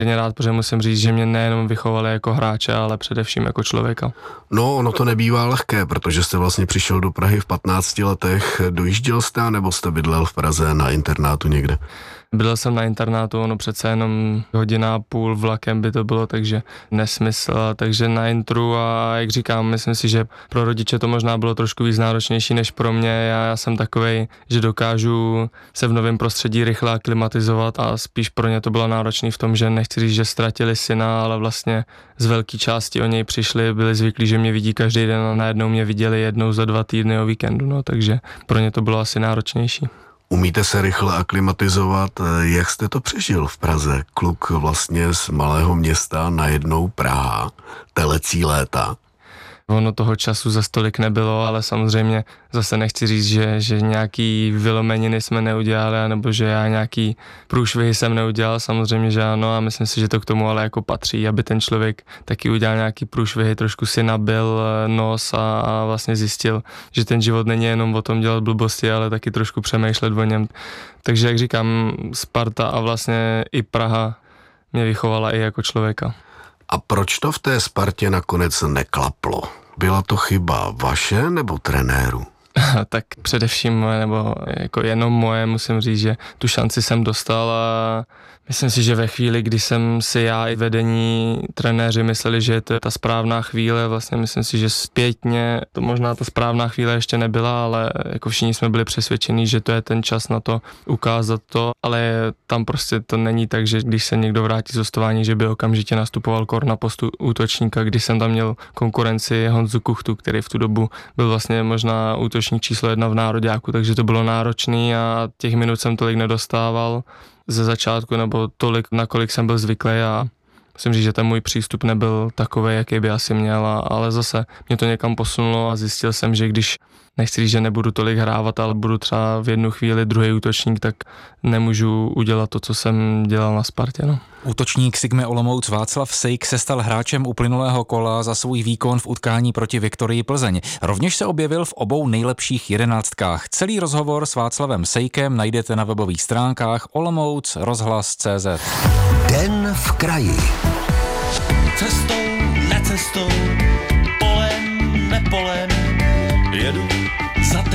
Mě rád, protože musím říct, že mě nejenom vychovali jako hráče, ale především jako člověka. No, ono to nebývá lehké, protože jste vlastně přišel do Prahy v 15 letech. Dojížděl jste, nebo jste bydlel v Praze na internátu někde? Bydlel jsem na internátu, ono přece jenom hodina a půl vlakem by to bylo, takže nesmysl, takže na intru a jak říkám, myslím si, že pro rodiče to možná bylo trošku víc náročnější než pro mě. Já jsem takovej, že dokážu se v novém prostředí rychle aklimatizovat a spíš pro ně to bylo náročné v tom, že nechci říct, že ztratili syna, ale vlastně z velké části o něj přišli, byli zvyklí, že mě vidí každý den a najednou mě viděli jednou za 2 týdny o víkendu, no, takže pro ně to bylo asi náročnější. Umíte se rychle aklimatizovat, jak jste to přežil v Praze? Kluk vlastně z malého města, najednou Praha, telecí léta. Ono toho času za stolik nebylo, ale samozřejmě zase nechci říct, že nějaký vylomeniny jsme neudělali, nebo že já nějaký průšvihy jsem neudělal, samozřejmě, že ano, a myslím si, že to k tomu ale jako patří, aby ten člověk taky udělal nějaký průšvihy, trošku si nabil nos a vlastně zjistil, že ten život není jenom o tom dělat blbosti, ale taky trošku přemýšlet o něm. Takže jak říkám, Sparta a vlastně i Praha mě vychovala i jako člověka. A proč to v té Spartě nakonec neklaplo? Byla to chyba vaše nebo trenéru? Tak především moje, nebo jako jenom moje, musím říct, že tu šanci jsem dostal a myslím si, že ve chvíli, kdy jsem si já i vedení trenéři mysleli, že je to ta správná chvíle, vlastně myslím si, že zpětně to možná ta správná chvíle ještě nebyla, ale jako všichni jsme byli přesvědčení, že to je ten čas na to ukázat to, ale tam prostě to není tak, že když se někdo vrátí z hostování, že by okamžitě nastupoval kor na postu útočníka, když jsem tam měl konkurenci Honzu Kuchtu, který v tu dobu byl vlastně možná útočník číslo 1 v nároďáku, takže to bylo náročný a těch minut jsem tolik nedostával ze začátku, nebo tolik, nakolik jsem byl zvyklý a musím říct, že ten můj přístup nebyl takový, jaký by asi měl, ale zase mě to někam posunulo a zjistil jsem, že když nechci říct, že nebudu tolik hrávat, ale budu třeba v jednu chvíli druhý útočník, tak nemůžu udělat to, co jsem dělal na Spartě. No. Útočník Sigmy Olomouc Václav Sejk se stal hráčem uplynulého kola za svůj výkon v utkání proti Viktorii Plzeň. Rovněž se objevil v obou nejlepších 11. Celý rozhovor s Václavem Sejkem najdete na webových stránkách Olomouc rozhlas.cz. Den v kraji. Cestou, necestou, polem, nepolem, jedu